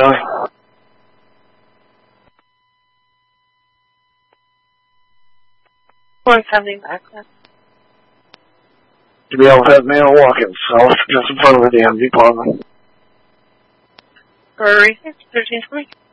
die. We're coming back then. To be able to have man walking south just in front of the damn department. For a reason? 1320?